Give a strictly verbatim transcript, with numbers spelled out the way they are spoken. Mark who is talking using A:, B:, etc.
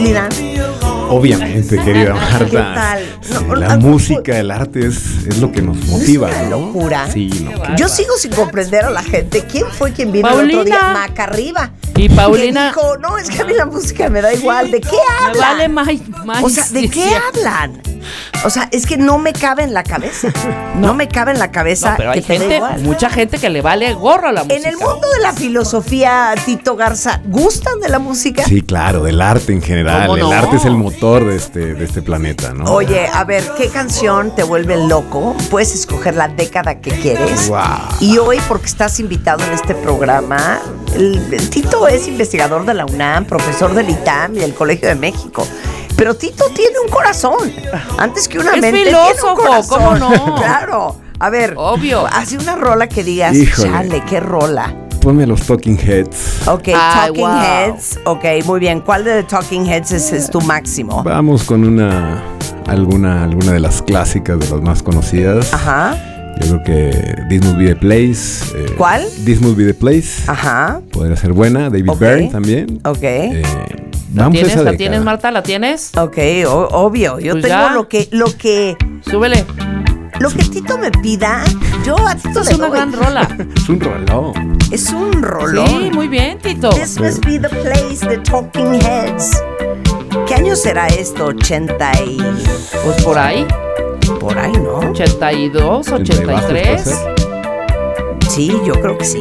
A: dirán?
B: Obviamente, querida Marta.
A: ¿Qué tal?
B: Sí,
A: No,
B: la
A: no,
B: música, el arte es, es lo que nos motiva,
A: es una
B: ¿no?
A: locura.
B: Sí, no.
A: Yo sigo sin comprender a la gente. ¿Quién fue quien vino
C: Paulina.
A: el otro día? Maca arriba.
C: Y Paulina.
A: Que dijo, no, es que a mí la música me da igual. ¿De qué hablan?
C: Me vale más, más.
A: O sea, ¿de
C: sí,
A: qué
C: sí.
A: hablan? O sea, es que no me cabe en la cabeza. No, me cabe en la cabeza
C: No, pero hay
A: que te da
C: gente,
A: igual.
C: mucha gente que le vale gorro a la música.
A: En el mundo de la filosofía, Tito Garza, ¿gustan de la música?
B: Sí, claro, del arte en general.
C: ¿Cómo no?
B: El arte es el motor de este, de este planeta, ¿no?
A: Oye, a ver, ¿qué canción te vuelve loco? Puedes escoger la década que quieres.
B: Wow.
A: Y hoy, porque estás invitado en este programa, el, el Tito es investigador de la UNAM, profesor del ITAM y del Colegio de México. Pero Tito tiene un corazón. Antes que una
C: Es
A: mente,
C: filósofo,
A: tiene un corazón.
C: ¿cómo no?
A: Claro. A ver,
C: Obvio.
A: hace una rola que digas,
B: Híjole.
A: chale, qué rola.
B: Ponme los Talking Heads.
A: Ok,
C: Ay,
A: Talking
C: wow.
A: Heads. Ok, muy bien. ¿Cuál de Talking Heads es, es tu máximo?
B: Vamos con una alguna alguna de las clásicas, de las más conocidas.
A: Ajá,
B: Yo creo que This Must Be the Place. eh,
A: ¿Cuál?
B: This Must Be the Place.
A: ajá.
B: Podría ser buena. David
A: Ok.
B: Byrne también.
A: Ok.
B: Eh,
C: ¿La
B: vamos a
C: tienes,
B: esa
C: la
B: década.
C: tienes, Marta? ¿La tienes?
A: Ok, o- obvio. Yo
C: Pues
A: tengo
C: ya.
A: lo que, lo que,
C: Súbele.
A: lo que Tito me pida. Yo a Tito
C: Esto es
A: le
C: una
A: doy.
C: gran rola.
B: Es un rolón.
A: Es un rolón.
C: Sí, muy bien, Tito.
A: This must be the place, the Talking Heads. ¿Qué año será esto? ochenta y...
C: Pues por ahí.
A: Por ahí, ¿no?
C: ochenta y dos,
B: ochenta y
C: ochenta y
B: bajos,
C: tres.
B: puede ser.
A: Sí, yo creo que sí.